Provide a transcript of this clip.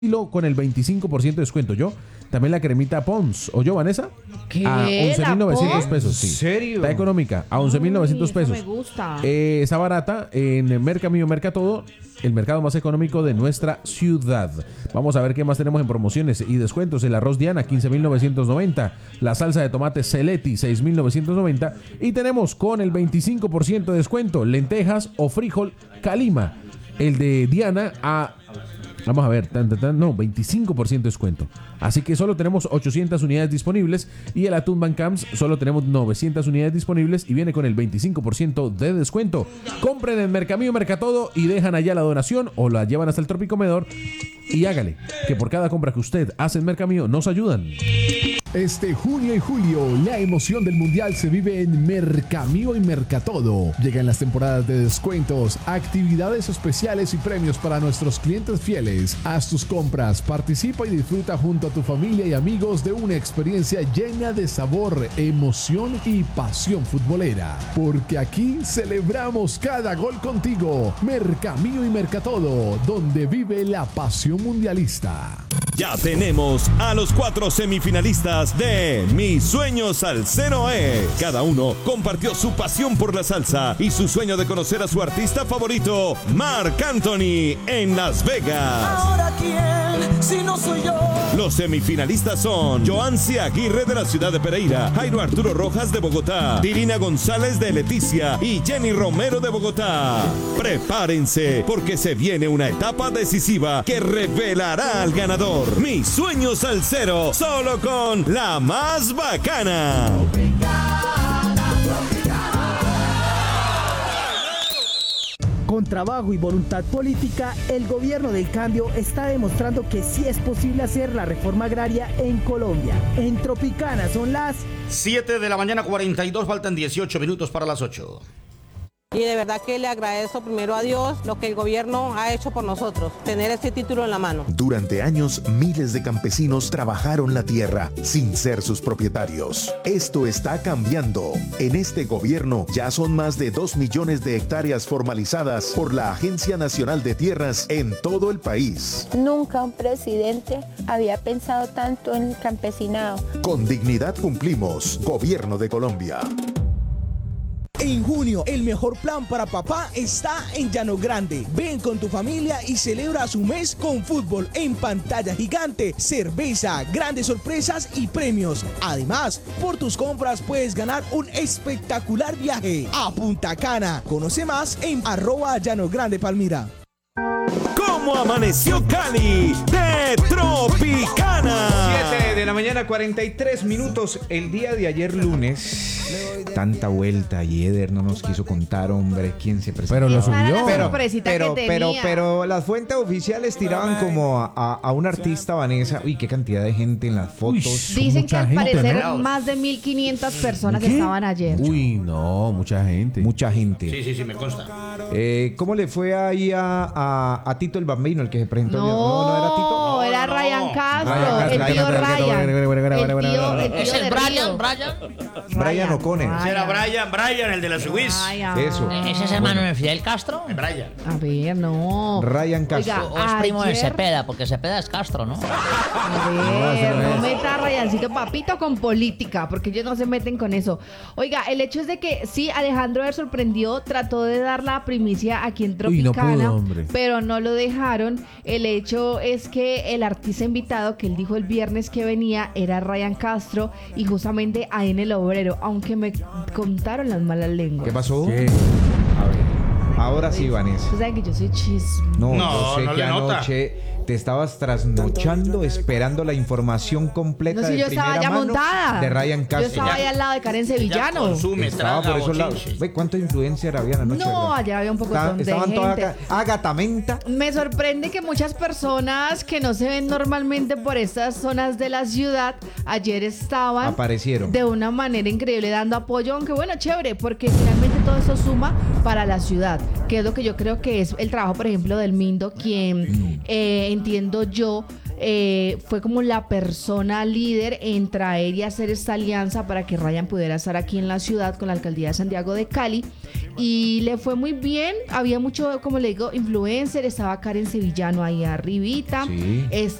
con el 25% de descuento. Yo también la cremita Pons. ¿O yo, Vanessa? ¿Qué? A 11.900 pesos. Sí. ¿En serio? Está económica. A 11.900 pesos. Me gusta. Está barata en Mercamillo Mercatodo, el mercado más económico de nuestra ciudad. Vamos a ver qué más tenemos en promociones y descuentos. El arroz Diana, 15.990. La salsa de tomate Celetti, 6.990. Y tenemos con el 25% de descuento lentejas o frijol Calima. El de Diana a... Vamos a ver, 25% de descuento. Así que solo tenemos 800 unidades disponibles y el atún Van Camps solo tenemos 900 unidades disponibles y viene con el 25% de descuento. Compren en Mercamillo Mercatodo y dejan allá la donación o la llevan hasta el Tropicomedor y hágale, que por cada compra que usted hace en Mercamillo nos ayudan. Este junio y julio, la emoción del mundial se vive en Mercamillo y Mercatodo. Llegan las temporadas de descuentos, actividades especiales y premios para nuestros clientes fieles. Haz tus compras, participa y disfruta junto a tu familia y amigos de una experiencia llena de sabor, emoción y pasión futbolera. Porque aquí celebramos cada gol contigo. Mercamillo y Mercatodo, donde vive la pasión mundialista. Ya tenemos a los 4 semifinalistas de Mi Sueño Salsero es. Cada uno compartió su pasión por la salsa y su sueño de conocer a su artista favorito, Marc Anthony, en Las Vegas. ¿Ahora quién? Si no soy yo. Los semifinalistas son Joancy Aguirre de la ciudad de Pereira, Jairo Arturo Rojas de Bogotá, Dirina González de Leticia y Jenny Romero de Bogotá. Prepárense porque se viene una etapa decisiva que revelará al ganador. Mi Sueño Salsero, solo con la más bacana. Con trabajo y voluntad política, el gobierno del cambio está demostrando que sí es posible hacer la reforma agraria en Colombia. En Tropicana son las 7 de la mañana, 42, faltan 18 minutos para las 8. Y de verdad que le agradezco primero a Dios lo que el gobierno ha hecho por nosotros, tener este título en la mano. Durante años, miles de campesinos trabajaron la tierra sin ser sus propietarios. Esto está cambiando. En este gobierno ya son más de 2 millones de hectáreas formalizadas por la Agencia Nacional de Tierras en todo el país. Nunca un presidente había pensado tanto en el campesinado. Con dignidad cumplimos. Gobierno de Colombia. En junio, el mejor plan para papá está en Llano Grande. Ven con tu familia y celebra su mes con fútbol en pantalla gigante, cerveza, grandes sorpresas y premios. Además, por tus compras puedes ganar un espectacular viaje a Punta Cana. Conoce más en @LlanoGrandePalmira. ¿Cómo amaneció Cali? De Tropicana. 7 de la mañana, 43 minutos. El día de ayer lunes, tanta vuelta y Eder no nos quiso contar, hombre, quién se presentó. Pero lo subió. Pero las fuentes oficiales tiraban como a un artista, Vanessa. Uy, qué cantidad de gente en las fotos. Dicen que al gente, parecer ¿no? más de 1.500 personas ¿Qué? estaban ayer. Uy, no, mucha gente. Mucha gente. Sí, me consta. ¿Cómo le fue ahí a Tito el Bambino, el que se presentó? No, era Tito. No, era Ryan Castro, Ryan el tío Castro. Ryan. El ¿Es tío el de Brian? Río. Brian O'Connor. Ese era Brian, el de la Swiss. Eso. ¿Ese es hermano de Fidel Castro? Brian. A ver, no. Ryan Castro. Oiga, O es primo de ayer- Cepeda, porque Cepeda es Castro, ¿no? A ver, no meta a Rayancito Papito con política, porque ellos no se meten con eso. Oiga, el hecho es de que sí, Alejandro Ver sorprendió, trató de dar la primicia aquí en Uy, no Tropicana, pudo, hombre. pero no lo dejaron. El hecho es que el artista invitado que él dijo el viernes que venía era Ryan Castro y justamente ahí en El Obrero, aunque me contaron las malas lenguas. ¿Qué pasó? ¿Qué? A ver. Ahora sí, Vanessa. Ustedes saben que yo soy chisme. No, No, yo sé no que le nota. anoche te estabas trasnochando esperando la información completa No, si de yo estaba primera ya mano montada. de Ryan Yo Castro. estaba ahí al lado de Karen Sevillano. Consume, Estaba traga, por esos lados. bochinche. Ve cuántos influencers había anoche. No, ¿verdad? allá había un poco de Estaban todas gente. agatamenta. Me sorprende que muchas personas que no se ven normalmente por estas zonas de la ciudad, ayer estaban Aparecieron. de una manera increíble dando apoyo, aunque bueno, chévere, porque finalmente todo eso suma para la ciudad, que es lo que yo creo que es el trabajo, por ejemplo, del Mindo, quien entiendo yo, fue como la persona líder en traer y hacer esta alianza para que Ryan pudiera estar aquí en la ciudad con la alcaldía de Santiago de Cali. Y le fue muy bien, había mucho, como le digo, influencer, estaba Karen Sevillano ahí arribita, Sí.